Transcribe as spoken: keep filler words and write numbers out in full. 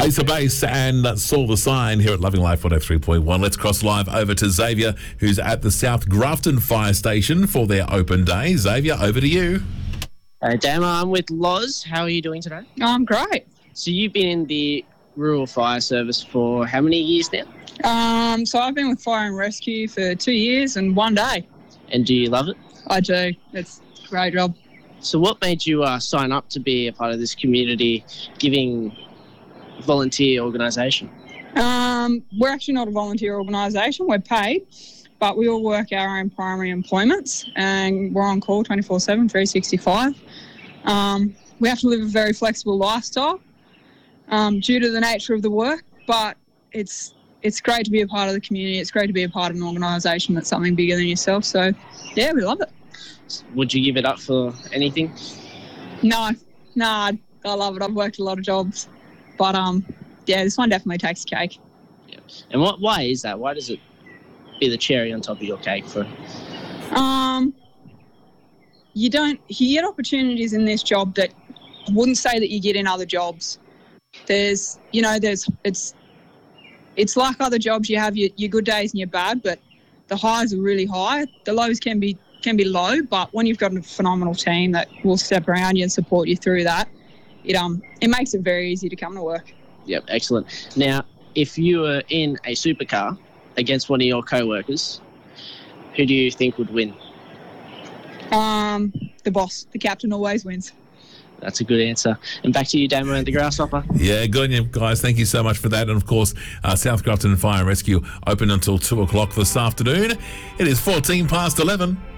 Ace of Base and uh, Saw the Sign here at Loving Life one oh three point one. Let's cross live over to Xavier, who's at the South Grafton Fire Station for their open day. Xavier, over to you. Hey, Dama, I'm with Loz. How are you doing today? I'm great. So you've been in the Rural Fire Service for how many years now? Um, so I've been with Fire and Rescue for two years and one day. And do you love it? I do. It's a great job. So what made you uh, sign up to be a part of this community giving volunteer organisation? Um, we're actually not a volunteer organisation. We're paid, but we all work our own primary employments and we're on call twenty-four seven, three sixty-five. Um, we have to live a very flexible lifestyle um, due to the nature of the work, but it's it's great to be a part of the community. It's great to be a part of an organisation that's something bigger than yourself. So, yeah, we love it. Would you give it up for anything? No, no, I love it. I've worked a lot of jobs, but um, yeah, this one definitely takes cake. Yeah. And what? Why is that? Why does it be the cherry on top of your cake for? Um, you don't you get opportunities in this job that I wouldn't say that you get in other jobs. There's, you know, there's it's it's like other jobs. You have your, your good days and your bad, but the highs are really high. The lows can be can be low, but when you've got a phenomenal team that will step around you and support you through that, it um it makes it very easy to come to work. Yep, excellent. Now, if you were in a supercar against one of your co-workers, who do you think would win? Um, the boss, the captain always wins. That's a good answer. And back to you, Damo and the Grasshopper. Yeah, good on you guys. Thank you so much for that. And of course, uh, South Grafton Fire and Rescue open until two o'clock this afternoon. It is fourteen past eleven.